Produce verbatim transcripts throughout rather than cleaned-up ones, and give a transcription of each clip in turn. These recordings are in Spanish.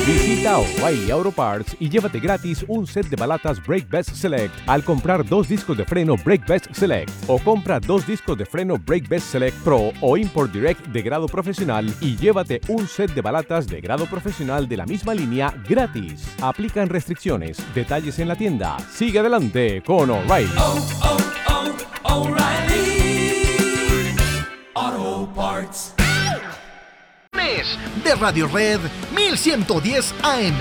Visita O'Reilly Auto Parts y llévate gratis un set de balatas Brake Best Select al comprar dos discos de freno Brake Best Select, o compra dos discos de freno Brake Best Select Pro o Import Direct de grado profesional y llévate un set de balatas de grado profesional de la misma línea gratis. Aplican restricciones. Detalles en la tienda. Sigue adelante con O'Reilly. Oh, oh, oh, O'Reilly Auto Parts. De Radio Red mil ciento diez A M.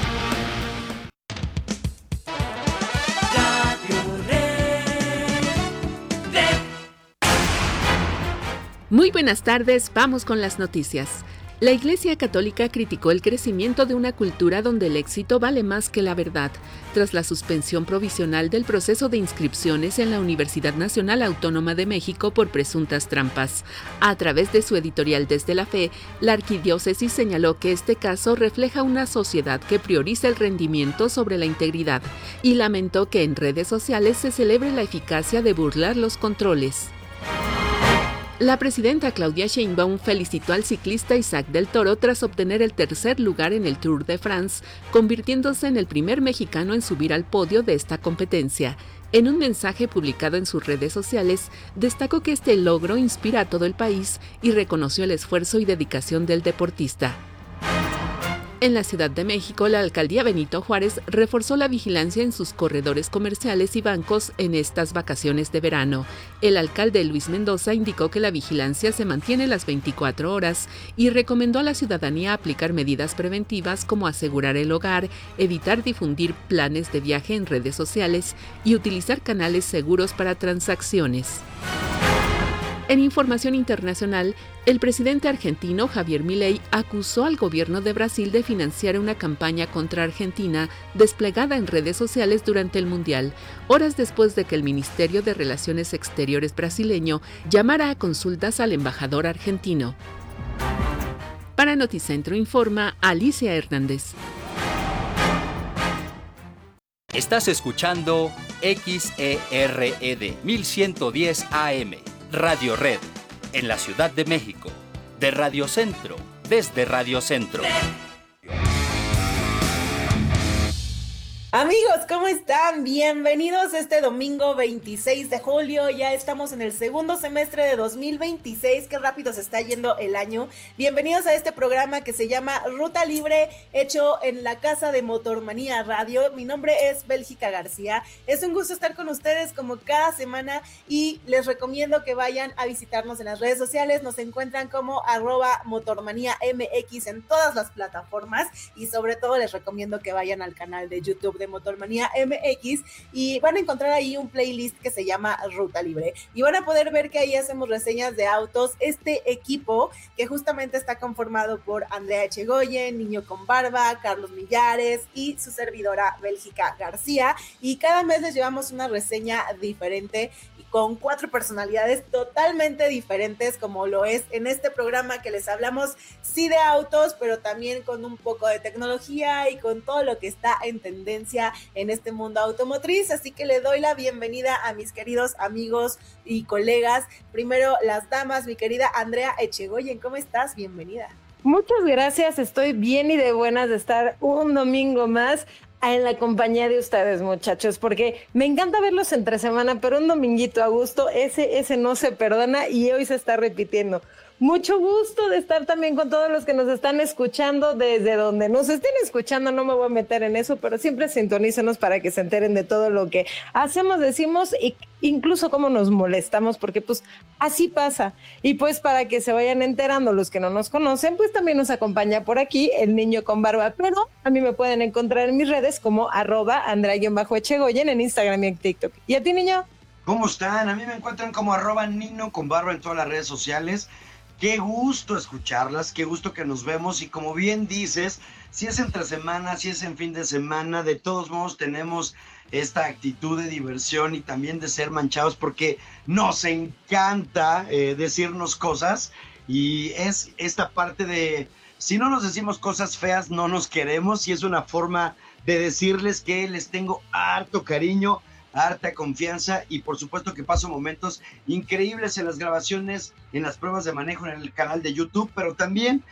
Muy buenas tardes, vamos con las noticias. La Iglesia Católica criticó el crecimiento de una cultura donde el éxito vale más que la verdad, tras la suspensión provisional del proceso de inscripciones en la Universidad Nacional Autónoma de México por presuntas trampas. A través de su editorial Desde la Fe, la arquidiócesis señaló que este caso refleja una sociedad que prioriza el rendimiento sobre la integridad y lamentó que en redes sociales se celebre la eficacia de burlar los controles. La presidenta Claudia Sheinbaum felicitó al ciclista Isaac del Toro tras obtener el tercer lugar en el Tour de France, convirtiéndose en el primer mexicano en subir al podio de esta competencia. En un mensaje publicado en sus redes sociales, destacó que este logro inspira a todo el país y reconoció el esfuerzo y dedicación del deportista. En la Ciudad de México, la alcaldía Benito Juárez reforzó la vigilancia en sus corredores comerciales y bancos en estas vacaciones de verano. El alcalde Luis Mendoza indicó que la vigilancia se mantiene las veinticuatro horas y recomendó a la ciudadanía aplicar medidas preventivas como asegurar el hogar, evitar difundir planes de viaje en redes sociales y utilizar canales seguros para transacciones. En información internacional, el presidente argentino Javier Milei acusó al gobierno de Brasil de financiar una campaña contra Argentina desplegada en redes sociales durante el Mundial, horas después de que el Ministerio de Relaciones Exteriores brasileño llamara a consultas al embajador argentino. Para Noticentro informa Alicia Hernández. Estás escuchando X E R E D mil ciento diez A M. Radio Red, en la Ciudad de México, de Radio Centro, desde Radio Centro. Amigos, ¿cómo están? Bienvenidos este domingo veintiséis de julio, ya estamos en el segundo semestre de dos mil veintiséis, qué rápido se está yendo el año. Bienvenidos a este programa que se llama Ruta Libre, hecho en la casa de Motormanía Radio. Mi nombre es Bélgica García, es un gusto estar con ustedes como cada semana y les recomiendo que vayan a visitarnos en las redes sociales. Nos encuentran como arroba Motormanía M X en todas las plataformas y sobre todo les recomiendo que vayan al canal de YouTube de Motormanía M X y van a encontrar ahí un playlist que se llama Ruta Libre y van a poder ver que ahí hacemos reseñas de autos. Este equipo que justamente está conformado por Andrea Echegoyen, Niño con Barba, Carlos Millares y su servidora Bélgica García, y cada mes les llevamos una reseña diferente con cuatro personalidades totalmente diferentes, como lo es en este programa que les hablamos sí de autos, pero también con un poco de tecnología y con todo lo que está en tendencia en este mundo automotriz. Así que le doy la bienvenida a mis queridos amigos y colegas. Primero las damas, mi querida Andrea Echegoyen, ¿cómo estás? Bienvenida. Muchas gracias, estoy bien y de buenas de estar un domingo más en la compañía de ustedes, muchachos, porque me encanta verlos entre semana, pero un dominguito a gusto, ese, ese no se perdona y hoy se está repitiendo. Mucho gusto de estar también con todos los que nos están escuchando desde donde nos estén escuchando. No me voy a meter en eso, pero siempre sintonícenos para que se enteren de todo lo que hacemos, decimos e incluso cómo nos molestamos, porque pues así pasa. Y pues para que se vayan enterando los que no nos conocen, pues también nos acompaña por aquí el Niño con Barba, pero a mí me pueden encontrar en mis redes como arroba Andrea-Echegoyen en Instagram y en TikTok. ¿Y a ti, Niño? ¿Cómo están? A mí me encuentran como arroba Nino con Barba en todas las redes sociales. Qué gusto escucharlas, qué gusto que nos vemos y como bien dices, si es entre semana, si es en fin de semana, de todos modos tenemos esta actitud de diversión y también de ser manchados porque nos encanta eh, decirnos cosas y es esta parte de si no nos decimos cosas feas no nos queremos y es una forma de decirles que les tengo harto cariño, harta confianza y por supuesto que paso momentos increíbles en las grabaciones, en las pruebas de manejo en el canal de YouTube, pero también